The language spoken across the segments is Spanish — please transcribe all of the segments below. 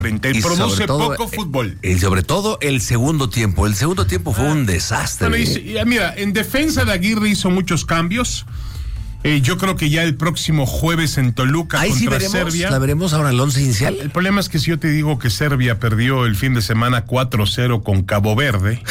y produce poco fútbol. Y sobre todo el segundo tiempo. El segundo tiempo fue un desastre. Bueno, mira, en defensa de Aguirre hizo muchos cambios. Yo creo que ya el próximo jueves en Toluca ahí contra sí Serbia. ¿La veremos ahora el 11 inicial? El problema es que si yo te digo que Serbia perdió el fin de semana 4-0 con Cabo Verde,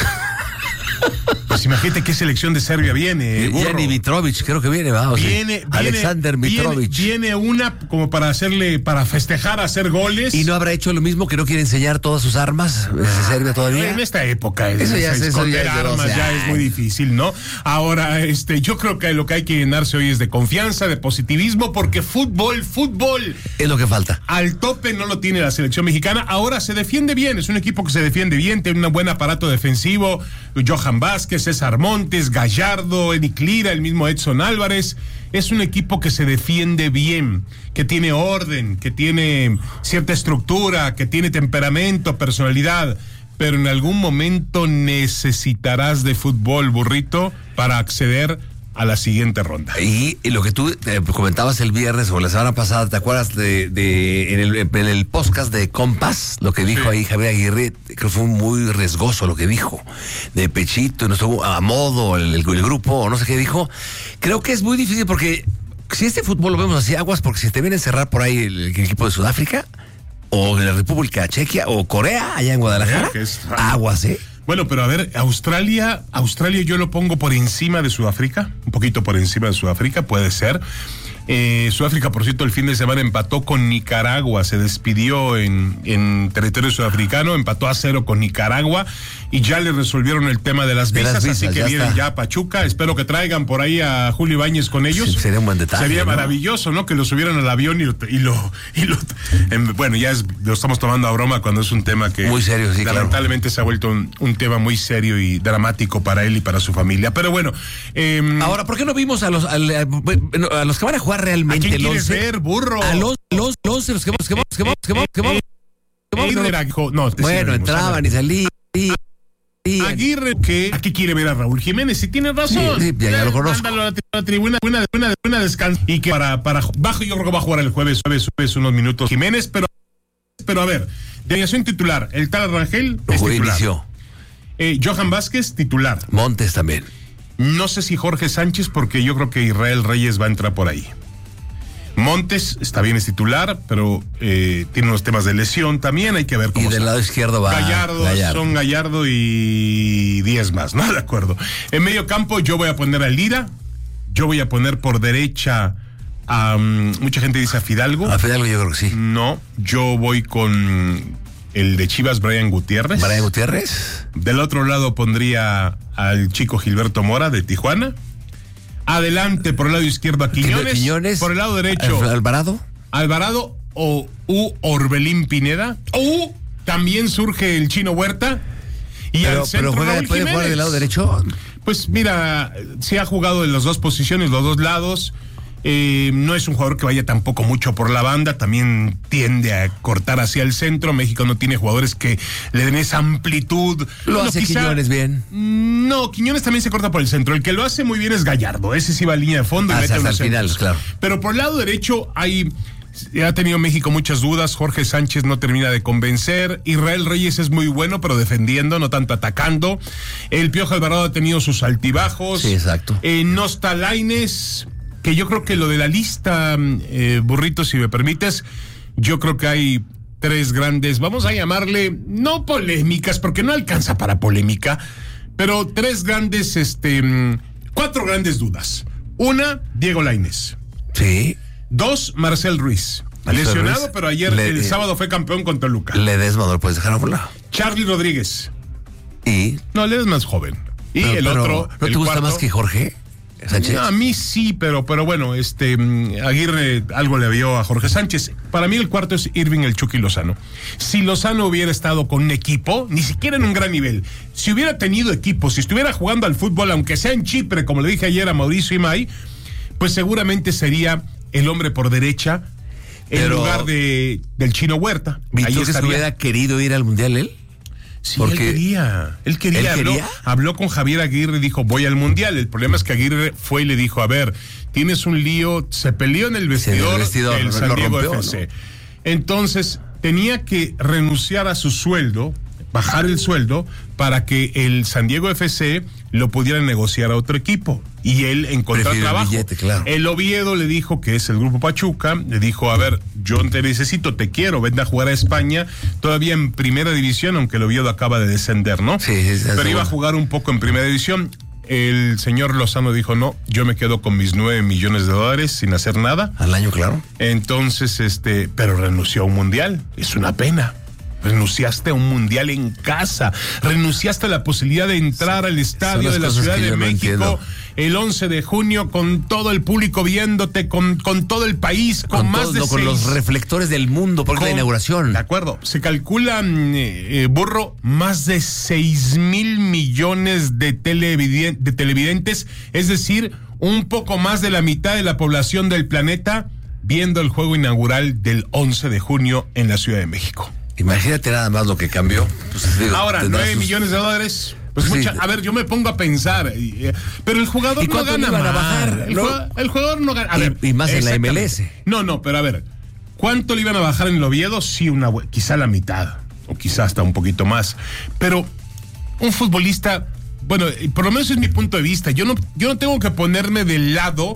pues imagínate qué selección de Serbia viene. Viene Mitrovic, creo que viene, ¿va? Viene Alexander Mitrovic. Viene una como para festejar, hacer goles. ¿Y no habrá hecho lo mismo, que no quiere enseñar todas sus armas desde Serbia todavía? En esta época esconder armas ya es muy difícil, ¿no? Ahora, yo creo que lo que hay que llenarse hoy es de confianza, de positivismo, porque fútbol es lo que falta. Al tope no lo tiene la selección mexicana. Ahora se defiende bien, es un equipo que se defiende bien, tiene un buen aparato defensivo. Johan Vázquez, César Montes, Gallardo, Eric Lira, el mismo Edson Álvarez. Es un equipo que se defiende bien, que tiene orden, que tiene cierta estructura, que tiene temperamento, personalidad, pero en algún momento necesitarás de fútbol, burrito, para acceder a la siguiente ronda. Y lo que tú comentabas el viernes o la semana pasada, ¿te acuerdas en el podcast de Compass? Lo que dijo ahí Javier Aguirre, creo que fue muy riesgoso lo que dijo, de pechito, no estuvo a modo, el grupo, o no sé qué dijo. Creo que es muy difícil porque si este fútbol lo vemos así, aguas, porque si te viene a cerrar por ahí el equipo de Sudáfrica, o de la República Chequia, o Corea, allá en Guadalajara, aguas, Bueno, pero a ver, Australia yo lo pongo por encima de Sudáfrica, un poquito por encima de Sudáfrica, puede ser. Sudáfrica, por cierto, el fin de semana empató con Nicaragua, se despidió en territorio sudafricano, empató a 0 con Nicaragua y ya le resolvieron el tema de las visas, así que vienen ya a Pachuca. Espero que traigan por ahí a Julio Ibáñez con ellos. Sí, sería un buen detalle. Sería maravilloso, ¿no? Que lo subieran al avión bueno, ya lo estamos tomando a broma cuando es un tema que muy serio, sí, lamentablemente se ha vuelto un tema muy serio y dramático para él y para su familia. Pero bueno, ahora, ¿por qué no vimos a los que van a jugar realmente? ¿A quién quieres ver, burro? A los 11, los que vamos. Bueno, entraban y salían. Aguirre, ¿a qué quiere ver a Raúl Jiménez? Si tiene razón. Sí, ya lo conozco. Mándalo a la tribuna, buena descanso. Y que para bajo, yo creo que va a jugar el jueves unos minutos Jiménez, pero a ver, de alineación titular, el tal Rangel es titular. Inició. Johan Vázquez, titular. Montes también. No sé si Jorge Sánchez, porque yo creo que Israel Reyes va a entrar por ahí. Montes está bien, es titular, pero tiene unos temas de lesión también, hay que ver cómo. Y del lado izquierdo va Gallardo. Son Gallardo y 10 más, ¿no? De acuerdo. En medio campo yo voy a poner a Lira, yo voy a poner por derecha a mucha gente dice a Fidalgo. A Fidalgo yo creo que sí. No, yo voy con el de Chivas, Brian Gutiérrez. ¿Brian Gutiérrez? Del otro lado pondría al chico Gilberto Mora de Tijuana. Adelante por el lado izquierdo a Quiñones. Por el lado derecho Alvarado o Orbelín Pineda. También surge el Chino Huerta. Y al centro ¿puede jugar del lado derecho? Pues mira, se ha jugado en las dos posiciones, los dos lados. No es un jugador que vaya tampoco mucho por la banda, también tiende a cortar hacia el centro. México no tiene jugadores que le den esa amplitud. Lo hace Quiñones bien. No, Quiñones también se corta por el centro. El que lo hace muy bien es Gallardo. Ese sí va a línea de fondo y mete hasta el final, claro. Pero por el lado derecho ha tenido México muchas dudas. Jorge Sánchez no termina de convencer. Israel Reyes es muy bueno, pero defendiendo, no tanto atacando. El Piojo Alvarado ha tenido sus altibajos. Sí, exacto. No está Lainez, que yo creo que lo de la lista, burrito, si me permites, yo creo que hay 3 grandes, vamos a llamarle, no polémicas, porque no alcanza para polémica, pero 3 grandes, 4 grandes dudas. 1, Diego Lainez. Sí. 2, Marcel Ruiz. Lesionado, pero ayer, el sábado, fue campeón con Toluca. Ledesma, ¿no lo puedes dejar a volar? Charly Rodríguez. ¿Y? No, Ledesma es más joven. Y otro, ¿no te gusta más que Jorge Sánchez? No, a mí sí, pero bueno, Aguirre algo le vio a Jorge Sánchez. Para mí el cuarto es Irving el Chucky Lozano. Si Lozano hubiera estado con un equipo, ni siquiera en un gran nivel, si hubiera tenido equipo, si estuviera jugando al fútbol, aunque sea en Chipre, como le dije ayer a Mauricio Imay, pues seguramente sería el hombre por derecha en lugar del Chino Huerta. ¿Y tú que hubiera querido ir al Mundial él? Sí, él quería. Habló con Javier Aguirre y dijo, voy al Mundial. El problema es que Aguirre fue y le dijo, a ver, tienes un lío, se peleó en el vestidor del San Diego FC. ¿No? Entonces, tenía que renunciar a su sueldo, bajar el sueldo, para que el San Diego FC lo pudiera negociar a otro equipo y él encontrar trabajo. Billete, claro. El Oviedo le dijo, que es el Grupo Pachuca, le dijo, a ver, yo te necesito, te quiero, vente a jugar a España, todavía en primera división, aunque el Oviedo acaba de descender, ¿no? Sí, pero iba a jugar un poco en primera división. El señor Lozano dijo, no, yo me quedo con mis $9 millones sin hacer nada. Al año, claro. Entonces, pero renunció a un mundial. Es una pena. Renunciaste a un mundial en casa, renunciaste a la posibilidad de entrar al estadio de la Ciudad de México el 11 de junio con todo el público viéndote, con todo el país, con más de con los reflectores del mundo por la inauguración. De acuerdo, se calcula, Burro, más de 6,000 millones de televidentes, es decir, un poco más de la mitad de la población del planeta viendo el juego inaugural del 11 de junio en la Ciudad de México. Imagínate nada más lo que cambió. Pues, digo, ahora, $9 millones. Pues sí. A ver, yo me pongo a pensar, pero el jugador no gana más. A bajar, el jugador no gana. A ver, y más en la MLS. No, pero a ver, ¿cuánto le iban a bajar en el Oviedo? Sí, quizá la mitad, o quizá hasta un poquito más. Pero un futbolista, bueno, por lo menos es mi punto de vista. Yo no tengo que ponerme del lado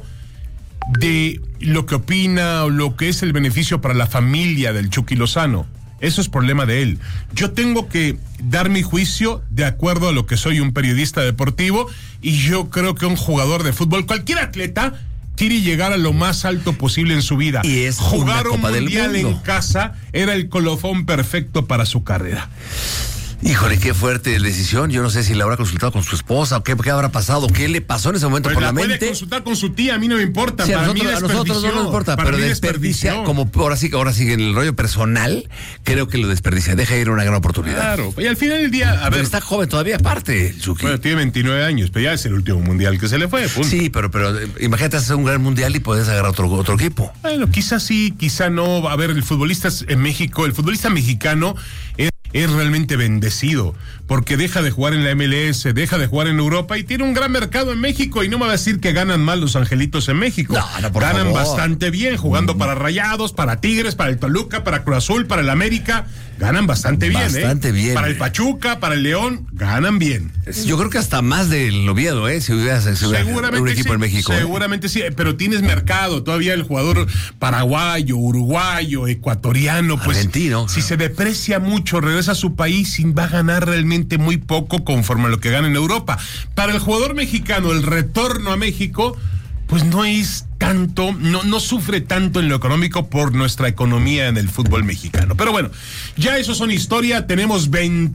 de lo que opina o lo que es el beneficio para la familia del Chucky Lozano. Eso es problema de él. Yo tengo que dar mi juicio de acuerdo a lo que soy, un periodista deportivo, y yo creo que un jugador de fútbol, cualquier atleta, quiere llegar a lo más alto posible en su vida. Y es jugar una Copa un mundial del mundo en casa era el colofón perfecto para su carrera. Híjole, qué fuerte decisión. Yo no sé si le habrá consultado con su esposa o qué habrá pasado, qué le pasó en ese momento pues por la mente. Puede consultar con su tía, a mí no me importa. Sí, para a nosotros no nos importa, pero desperdicia, como ahora sí en el rollo personal, creo que lo desperdicia. Deja ir una gran oportunidad. Claro, y al final del día, pero está joven todavía, aparte, Chucky. Bueno, tiene 29 años, pero ya es el último mundial que se le fue. Punto. Sí, pero imagínate hacer un gran mundial y puedes agarrar otro equipo. Bueno, quizás sí, quizá no. A ver, el futbolista en México, el futbolista mexicano es realmente bendecido, porque deja de jugar en la MLS, deja de jugar en Europa y tiene un gran mercado en México. Y no me va a decir que ganan mal los angelitos en México. No, por ganan favor. bastante bien, jugando para Rayados, para Tigres, para el Toluca, para Cruz Azul, para el América. Ganan bastante bien. Bastante bien. Para el Pachuca, para el León, ganan bien. Yo creo que hasta más del Oviedo, si hubiera un equipo en México. Seguramente sí, pero tienes mercado. Todavía el jugador paraguayo, uruguayo, ecuatoriano, pues argentino. Si se deprecia mucho, regresa a su país y va a ganar realmente muy poco conforme a lo que gana en Europa. Para el jugador mexicano, el retorno a México, pues no es tanto, no sufre tanto en lo económico por nuestra economía en el fútbol mexicano. Pero bueno, ya eso son historia. Tenemos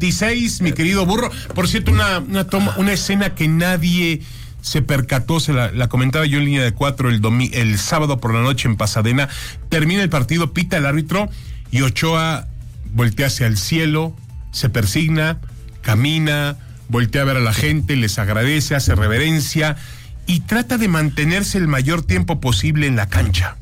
26, mi querido Burro. Por cierto, una escena que nadie se percató, la comentaba yo en Línea de 4 el sábado por la noche en Pasadena. Termina el partido, pita el árbitro y Ochoa voltea hacia el cielo, se persigna, camina, voltea a ver a la gente, les agradece, hace reverencia y trata de mantenerse el mayor tiempo posible en la cancha.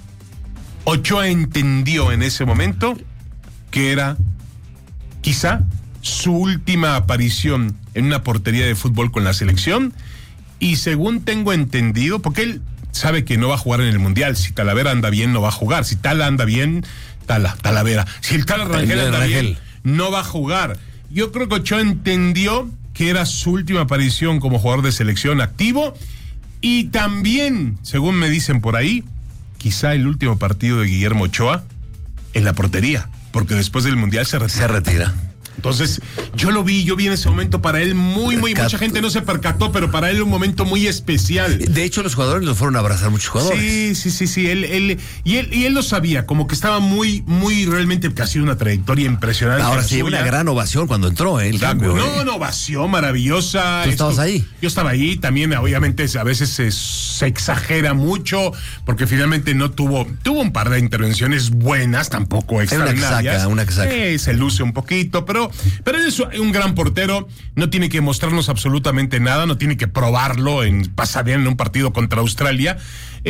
Ochoa entendió en ese momento que era quizá su última aparición en una portería de fútbol con la selección, y según tengo entendido, porque él sabe que no va a jugar en el Mundial. Si Talavera anda bien, no va a jugar. Si Tala anda bien, Talavera. Si el Tala Rangel anda bien, no va a jugar. Yo creo que Ochoa entendió que era su última aparición como jugador de selección activo, y también, según me dicen por ahí, quizá el último partido de Guillermo Ochoa en la portería, porque después del Mundial se retira. Entonces, yo vi en ese momento para él mucha gente no se percató, pero para él un momento muy especial. De hecho, los jugadores lo fueron a abrazar, muchos jugadores. Sí, él lo sabía, como que estaba muy realmente, que ha sido una trayectoria impresionante. Ahora sí, una gran ovación cuando entró, el cambio. No, ovación maravillosa. ¿Tú estabas ahí? Yo estaba ahí, también obviamente a veces se exagera mucho, porque finalmente no tuvo un par de intervenciones buenas, tampoco extraordinarias. Una que saca. Se luce un poquito, pero él es un gran portero, no tiene que mostrarnos absolutamente nada, no tiene que probarlo en Pasadena en un partido contra Australia,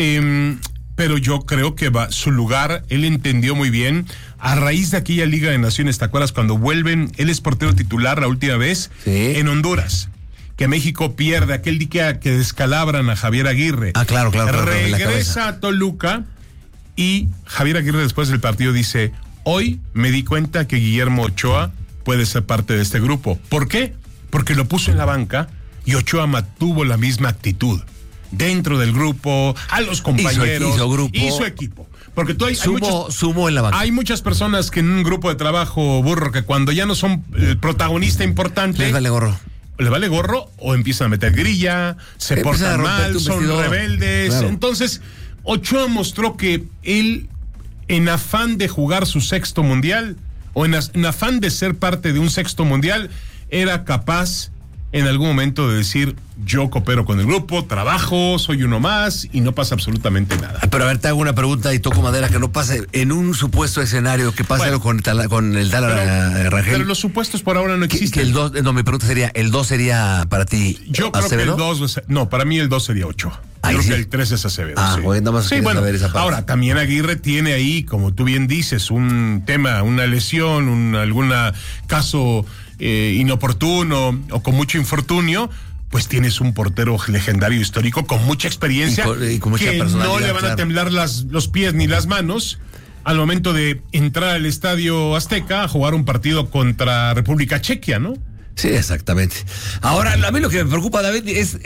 pero yo creo que su lugar, él entendió muy bien, a raíz de aquella Liga de Naciones. ¿Te acuerdas cuando vuelven? Él es portero titular la última vez en Honduras, que México pierde, aquel día que descalabran a Javier Aguirre. Claro. Regresa a Toluca y Javier Aguirre después del partido dice: Hoy me di cuenta que Guillermo Ochoa puede ser parte de este grupo. ¿Por qué? Porque lo puso en la banca y Ochoa mantuvo la misma actitud. Dentro del grupo, a los compañeros, hizo equipo. Porque tú sumo en la banca. Hay muchas personas que en un grupo de trabajo, Burro, que cuando ya no son el protagonista importante... Les vale gorro. Le vale gorro o empiezan a meter grilla, se portan mal, son rebeldes. Claro. Entonces, Ochoa mostró que él, en afán de jugar su sexto mundial, o en afán de ser parte de un sexto mundial, era capaz en algún momento de decir: yo coopero con el grupo, trabajo, soy uno más y no pasa absolutamente nada. Pero a ver, te hago una pregunta y toco madera, que no pase en un supuesto escenario, que pase algo con el Dallar Rangel. Pero los supuestos por ahora no existen. Mi pregunta sería, ¿el 2 sería para ti yo creo Acevedo? Que el 2, no, para mí el 2 sería Ochoa. Creo que el 3 es Acevedo. Sí. Bueno, nada más saber esa parte. Ahora, también Aguirre tiene ahí, como tú bien dices, un tema, una lesión, algún caso inoportuno o con mucho infortunio. Pues tienes un portero legendario histórico con mucha experiencia y con mucha que no le van a temblar los pies ni las manos al momento de entrar al Estadio Azteca a jugar un partido contra República Checa, ¿no? Sí, exactamente. Ahora, a mí lo que me preocupa, David, es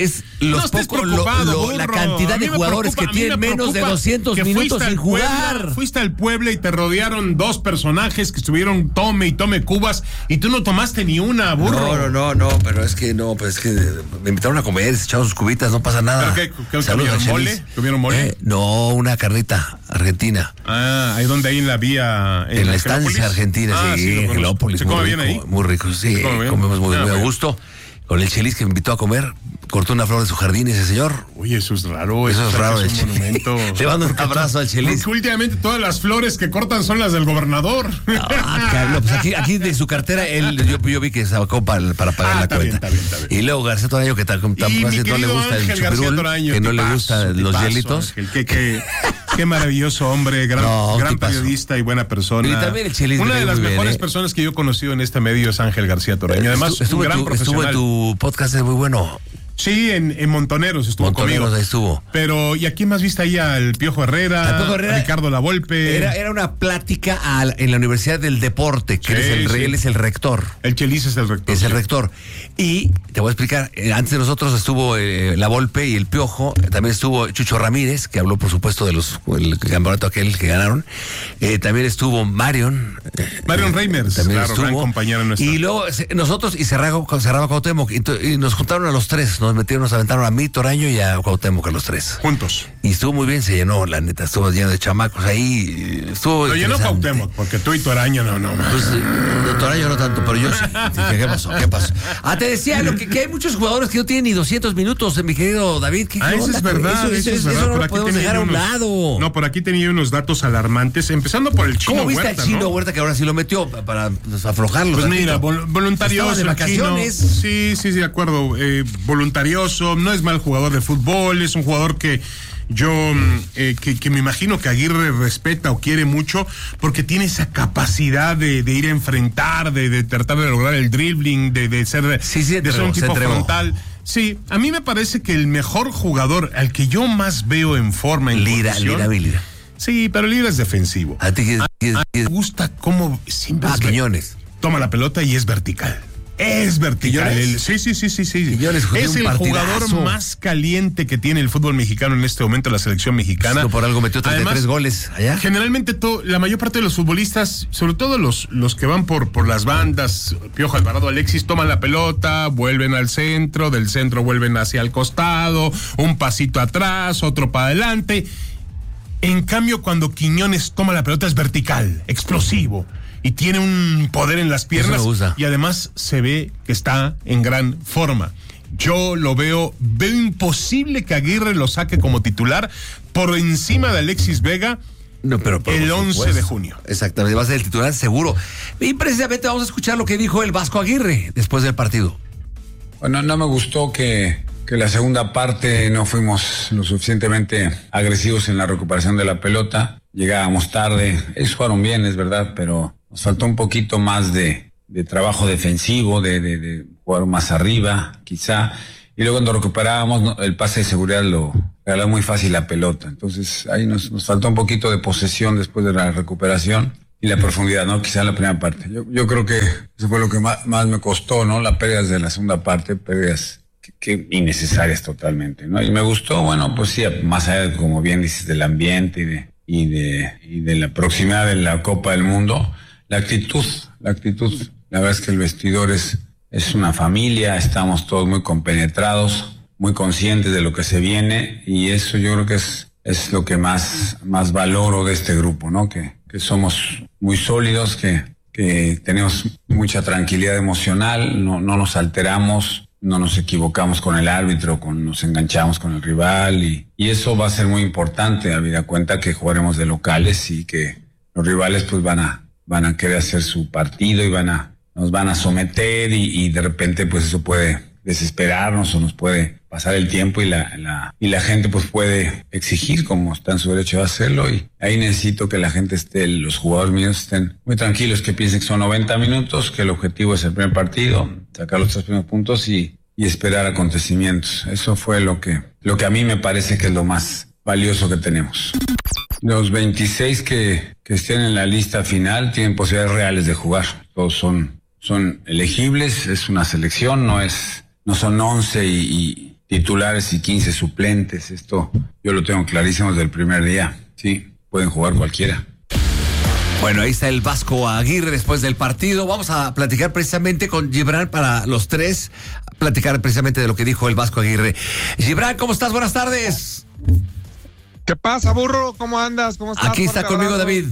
la cantidad de jugadores que tienen menos de 200 minutos sin jugar. Fuiste al Puebla y te rodearon dos personajes que estuvieron tome y tome cubas y tú no tomaste ni una, Burro. No, pero es que me invitaron a comer, se echaron sus cubitas, no pasa nada. ¿Pero qué comieron mole? ¿Comieron mole? No, una carnita argentina. Ahí donde ahí en la vía... En la estancia argentina, sí, en Gelópolis. ¿Se come bien ahí? Muy rico, sí, comemos muy a gusto. Con el Chelis que me invitó a comer, cortó una flor de su jardín ese señor. Oye, eso es raro. Eso es raro. Es un monumento. Le mando un abrazo al Chelis. Porque últimamente todas las flores que cortan son las del gobernador. Pues aquí de su cartera, yo vi que sacó para pagar la cuenta. Está bien. Y luego García Toraño, que no le gusta el chupirul, que no le gustan los hielitos. Qué maravilloso hombre, gran periodista y buena persona. Y también el Chelis. Una de las mejores personas que yo he conocido en este medio es Ángel García Toraño. Además, un gran profesional. Estuvo en tu podcast, es muy bueno. Sí, en Montoneros estuvo conmigo. Ahí estuvo. Pero, ¿y a quién más viste ahí? Al Piojo Herrera, a Ricardo Lavolpe. Era una plática en la Universidad del Deporte, que él es el rector. El Chelis es el rector. Es el rector. Y te voy a explicar, antes de nosotros estuvo Lavolpe y el Piojo, también estuvo Chucho Ramírez, que habló por supuesto de el campeonato aquel que ganaron. También estuvo Marion Reimers, también claro, estuvo. Gran compañero nuestro. Y luego nosotros y cerraba Cuauhtémoc, y nos juntaron a los tres, nos aventaron a mí, Toraño y a Cuauhtémoc, a los tres. Juntos. Y estuvo muy bien, se llenó, la neta, estuvo lleno de chamacos ahí. Lo llenó Cuauhtémoc, porque tú y Toraño no. Pues, Toraño no tanto, pero yo sí. Dije, ¿qué pasó? Te decía que hay muchos jugadores que no tienen ni 200 minutos, mi querido David. Eso es verdad. Eso no lo podemos dejar a un lado. No, por aquí tenía unos datos alarmantes, empezando por el Chino Huerta. ¿Cómo viste al Chino Huerta, que ahora sí lo metió para aflojarlo? Pues mira, voluntarioso. De vacaciones. Sí, de acuerdo. Voluntarioso, no es mal jugador de fútbol, es un jugador que yo que me imagino que Aguirre respeta o quiere mucho, porque tiene esa capacidad de ir a enfrentar, de tratar de lograr el dribbling, de ser un tipo frontal. Sí, a mí me parece que el mejor jugador al que yo más veo en forma en Lira. Sí, pero Lira es defensivo. A ti me gusta cómo siempre Quiñones toma la pelota y es vertical. Es vertical. Sí. Es el jugador más caliente que tiene el fútbol mexicano en este momento, la selección mexicana. Por algo metió 33 goles allá. Generalmente la mayor parte de los futbolistas, sobre todo los que van por las bandas, Piojo, Alvarado, Alexis, toman la pelota, vuelven al centro, del centro vuelven hacia el costado, un pasito atrás, otro para adelante. En cambio, cuando Quiñones toma la pelota es vertical, explosivo. Y tiene un poder en las piernas y además se ve que está en gran forma. Yo veo imposible que Aguirre lo saque como titular por encima de Alexis Vega el 11 de junio. Exactamente, va a ser el titular seguro. Y precisamente vamos a escuchar lo que dijo el Vasco Aguirre después del partido. Bueno, no me gustó que la segunda parte no fuimos lo suficientemente agresivos en la recuperación de la pelota. Llegábamos tarde, ellos jugaron bien, es verdad, pero nos faltó un poquito más de trabajo defensivo, de jugar más arriba, quizá. Y luego cuando recuperábamos, el pase de seguridad lo regalaba muy fácil la pelota. Entonces ahí nos faltó un poquito de posesión después de la recuperación. la profundidad, ¿no? Quizá en la primera parte. Yo creo que eso fue lo que más me costó, ¿no? Las pérdidas de la segunda parte, pérdidas que innecesarias totalmente, ¿no? Y me gustó, bueno, pues sí, más allá, como bien dices, del ambiente y de la proximidad de la Copa del Mundo, la actitud. La verdad es que el vestidor es una familia, estamos todos muy compenetrados, muy conscientes de lo que se viene, y eso yo creo que es lo que más valoro de este grupo, ¿no? Que somos muy sólidos, que tenemos mucha tranquilidad emocional, no nos alteramos, no nos equivocamos con el árbitro, nos enganchamos con el rival, y eso va a ser muy importante, habida cuenta que jugaremos de locales y que los rivales pues van a querer hacer su partido y nos van a someter, y de repente pues eso puede desesperarnos o nos puede pasar el tiempo, y la gente pues puede exigir, como está en su derecho de hacerlo, y ahí necesito que la gente los jugadores míos estén muy tranquilos, que piensen que son 90 minutos, que el objetivo es el primer partido, sacar los 3 primeros puntos y esperar acontecimientos. Eso fue lo que a mí me parece que es lo más valioso que tenemos. Los 26 que estén en la lista final tienen posibilidades reales de jugar. Todos son elegibles, es una selección, no son 11 y titulares y 15 suplentes. Esto yo lo tengo clarísimo desde el primer día. Sí, pueden jugar cualquiera. Bueno, ahí está el Vasco Aguirre después del partido. Vamos a platicar precisamente con Gibran para los tres, platicar precisamente de lo que dijo el Vasco Aguirre. Gibran, ¿cómo estás? Buenas tardes. ¿Qué pasa, burro? ¿Cómo andas? ¿Cómo estás? Aquí está conmigo David.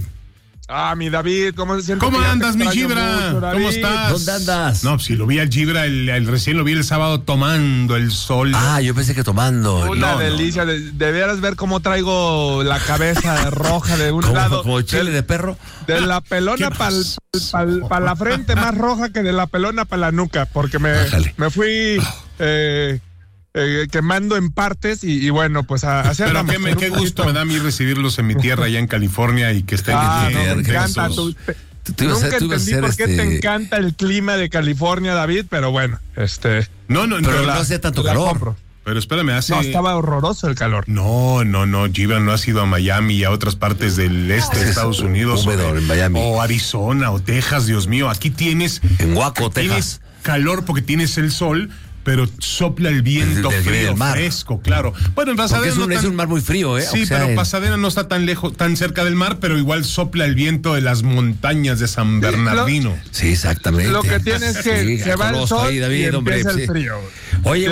Mi David, ¿cómo se siente? ¿Cómo andas, mi Gibra? ¿Cómo estás? ¿Dónde andas? No, si lo vi al Gibra, recién lo vi el sábado tomando el sol. Yo pensé que tomando. Una delicia. Debieras ver cómo traigo la cabeza roja de un lado. ¿Como chile de perro? De la pelona para la frente, más roja que de la pelona para la nuca, porque me fui quemando en partes y bueno, pues así pero andamos. qué gusto me da a mí recibirlos en mi tierra allá en California y que estén me encanta. Nunca entendí por qué te encanta el clima de California, David, pero bueno, No, pero no hace tanto calor. Pero espérame, No, estaba horroroso el calor. No, Gibran no has ido a Miami y a otras partes del este de Estados Unidos. En Miami. O Arizona o Texas, Dios mío. Aquí tienes... En Waco, Texas. Tienes calor porque tienes el sol, pero sopla el viento frío, fresco, claro. Bueno, en Pasadena es un mar muy frío, ¿eh? Sí, pero Pasadena no está tan cerca del mar, pero igual sopla el viento de las montañas de San Bernardino. Sí, exactamente. Lo que tiene es que se va el sol ahí, David, y empieza el frío. Oye,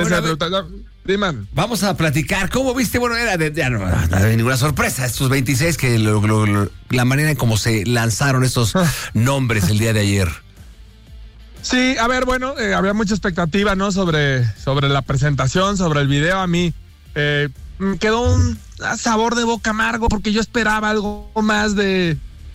vamos a platicar. ¿Cómo viste? Bueno, no hay ninguna sorpresa. Estos 26 que la manera en cómo se lanzaron estos nombres el día de ayer. Sí, a ver, bueno, había mucha expectativa, ¿no? Sobre la presentación, sobre el video. A mí me quedó un sabor de boca amargo porque yo esperaba algo más de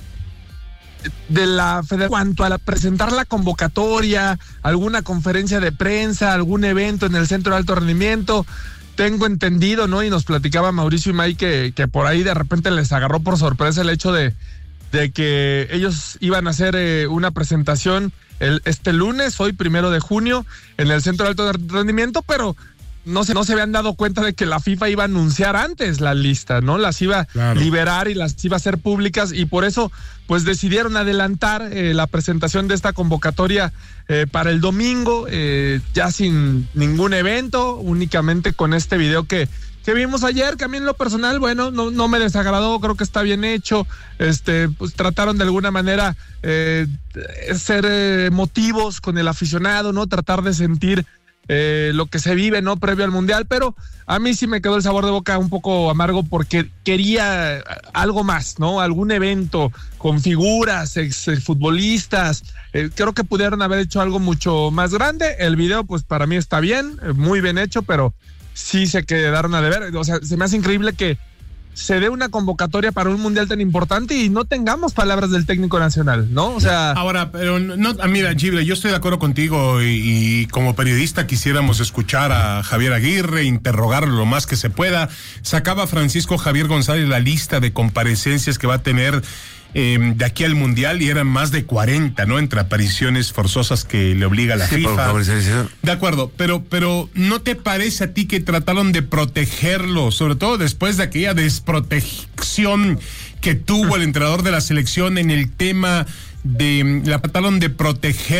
la federación cuanto a presentar la convocatoria, alguna conferencia de prensa, algún evento en el centro de alto rendimiento. Tengo entendido, ¿no? Y nos platicaba Mauricio Imay que por ahí de repente les agarró por sorpresa el hecho de que ellos iban a hacer una presentación este lunes, hoy 1 de junio, en el Centro de Alto Rendimiento, pero no se habían dado cuenta de que la FIFA iba a anunciar antes la lista, ¿no? Las iba a liberar y las iba a hacer públicas, y por eso pues decidieron adelantar la presentación de esta convocatoria para el domingo, ya sin ningún evento, únicamente con este video que vimos ayer, que a mí en lo personal, bueno, no me desagradó, creo que está bien hecho. Pues trataron de alguna manera ser emotivos con el aficionado, ¿no? Tratar de sentir lo que se vive, ¿no? Previo al Mundial, pero a mí sí me quedó el sabor de boca un poco amargo porque quería algo más, ¿no? Algún evento con figuras, exfutbolistas. Creo que pudieron haber hecho algo mucho más grande. El video, pues para mí está bien, muy bien hecho, pero sí se quedaron a deber. O sea, se me hace increíble que se dé una convocatoria para un mundial tan importante y no tengamos palabras del técnico nacional, ¿no? O sea... Ahora, pero no, mira, Gibra, yo estoy de acuerdo contigo y como periodista quisiéramos escuchar a Javier Aguirre, interrogarlo lo más que se pueda. Sacaba Francisco Javier González la lista de comparecencias que va a tener de aquí al Mundial, y eran más de 40, ¿no? Entre apariciones forzosas que le obliga la FIFA. De acuerdo, pero ¿no te parece a ti que trataron de protegerlo, sobre todo después de aquella desprotección que tuvo el entrenador de la selección en el tema de la trataron de proteger